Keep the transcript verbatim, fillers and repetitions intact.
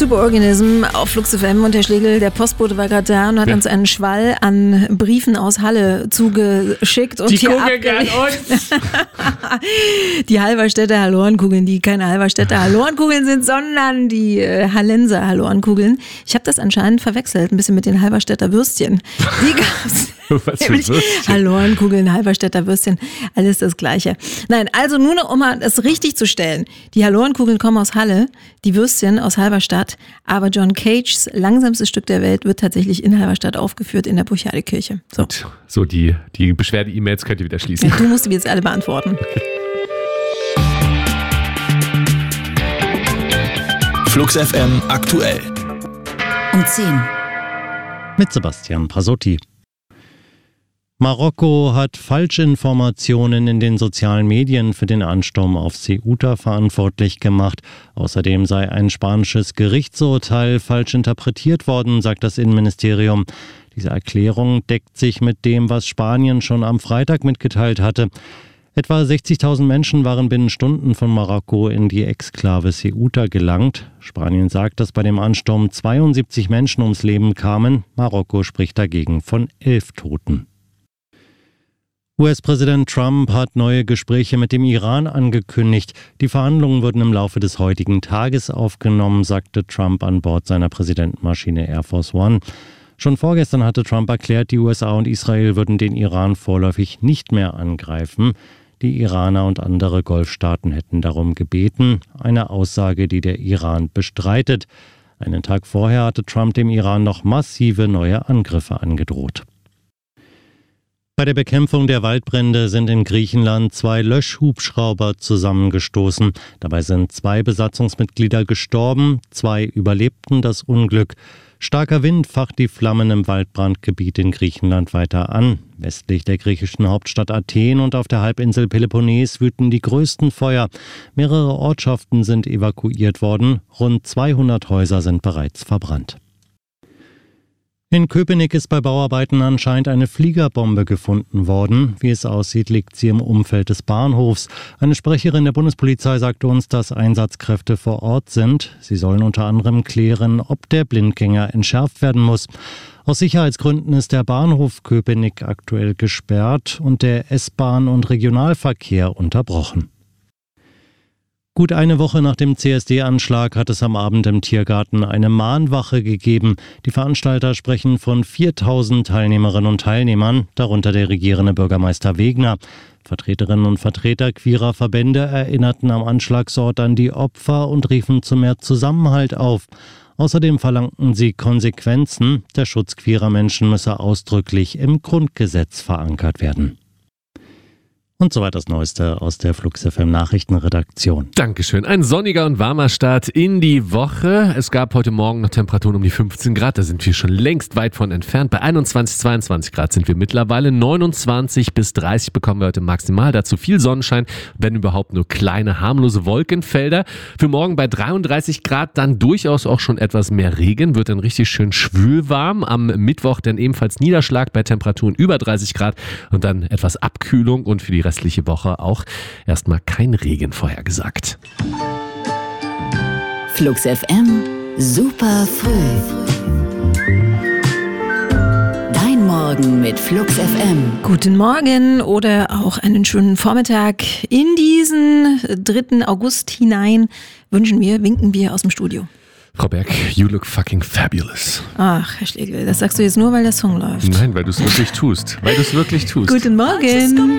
Superorganism auf Flux F M und Herr Schlegel, der Postbote war gerade da und hat ja. uns einen Schwall an Briefen aus Halle zugeschickt. Und die hier gucken an uns. Die Halberstädter Hallorenkugeln, die keine Halberstädter Hallorenkugeln sind, sondern die äh, Hallenser Hallorenkugeln. Ich habe das anscheinend verwechselt, ein bisschen mit den Halberstädter Würstchen. Die gab's. Was für Würstchen? Hallorenkugeln, Halberstädter Würstchen, alles das Gleiche. Nein, also nur noch, um mal das richtig zu stellen. Die Hallorenkugeln kommen aus Halle, die Würstchen aus Halberstadt, aber John Cages langsamstes Stück der Welt wird tatsächlich in Halberstadt aufgeführt, in der Burchardekirche. So, Gut, so die, die Beschwerde-E-Mails könnt ihr wieder schließen. Ja, du musst die jetzt alle beantworten. Flux F M aktuell. Um zehn. Mit Sebastian Prasotti. Marokko hat Falschinformationen in den sozialen Medien für den Ansturm auf Ceuta verantwortlich gemacht. Außerdem sei ein spanisches Gerichtsurteil falsch interpretiert worden, sagt das Innenministerium. Diese Erklärung deckt sich mit dem, was Spanien schon am Freitag mitgeteilt hatte. Etwa sechzigtausend Menschen waren binnen Stunden von Marokko in die Exklave Ceuta gelangt. Spanien sagt, dass bei dem Ansturm zweiundsiebzig Menschen ums Leben kamen. Marokko spricht dagegen von elf Toten. U S-Präsident Trump hat neue Gespräche mit dem Iran angekündigt. Die Verhandlungen würden im Laufe des heutigen Tages aufgenommen, sagte Trump an Bord seiner Präsidentenmaschine Air Force One. Schon vorgestern hatte Trump erklärt, die U S A und Israel würden den Iran vorläufig nicht mehr angreifen. Die Iraner und andere Golfstaaten hätten darum gebeten, eine Aussage, die der Iran bestreitet. Einen Tag vorher hatte Trump dem Iran noch massive neue Angriffe angedroht. Bei der Bekämpfung der Waldbrände sind in Griechenland zwei Löschhubschrauber zusammengestoßen. Dabei sind zwei Besatzungsmitglieder gestorben, zwei überlebten das Unglück. Starker Wind facht die Flammen im Waldbrandgebiet in Griechenland weiter an. Westlich der griechischen Hauptstadt Athen und auf der Halbinsel Peloponnes wüten die größten Feuer. Mehrere Ortschaften sind evakuiert worden. Rund zweihundert Häuser sind bereits verbrannt. In Köpenick ist bei Bauarbeiten anscheinend eine Fliegerbombe gefunden worden. Wie es aussieht, liegt sie im Umfeld des Bahnhofs. Eine Sprecherin der Bundespolizei sagte uns, dass Einsatzkräfte vor Ort sind. Sie sollen unter anderem klären, ob der Blindgänger entschärft werden muss. Aus Sicherheitsgründen ist der Bahnhof Köpenick aktuell gesperrt und der S-Bahn- und Regionalverkehr unterbrochen. Gut eine Woche nach dem C S D-Anschlag hat es am Abend im Tiergarten eine Mahnwache gegeben. Die Veranstalter sprechen von viertausend Teilnehmerinnen und Teilnehmern, darunter der regierende Bürgermeister Wegner. Vertreterinnen und Vertreter queerer Verbände erinnerten am Anschlagsort an die Opfer und riefen zu mehr Zusammenhalt auf. Außerdem verlangten sie Konsequenzen. Der Schutz queerer Menschen müsse ausdrücklich im Grundgesetz verankert werden. Und soweit das Neueste aus der Flux F M Nachrichtenredaktion. Dankeschön. Ein sonniger und warmer Start in die Woche. Es gab heute Morgen noch Temperaturen um die fünfzehn Grad. Da sind wir schon längst weit von entfernt. Bei einundzwanzig, zweiundzwanzig Grad sind wir mittlerweile. neunundzwanzig bis dreißig bekommen wir heute maximal. Dazu viel Sonnenschein, wenn überhaupt nur kleine, harmlose Wolkenfelder. Für morgen bei dreiunddreißig Grad dann durchaus auch schon etwas mehr Regen. Wird dann richtig schön schwülwarm. Am Mittwoch dann ebenfalls Niederschlag bei Temperaturen über dreißig Grad und dann etwas Abkühlung und für die restliche Woche auch erstmal kein Regen vorhergesagt. Flux F M, super früh. Dein Morgen mit Flux F M. Guten Morgen oder auch einen schönen Vormittag. In diesen dritten August hinein wünschen wir, winken wir aus dem Studio. Frau Berg, you look fucking fabulous. Ach, Herr Schlegel, das sagst du jetzt nur, weil der Song läuft. Nein, weil du es wirklich tust. Weil du es wirklich tust. Guten Morgen.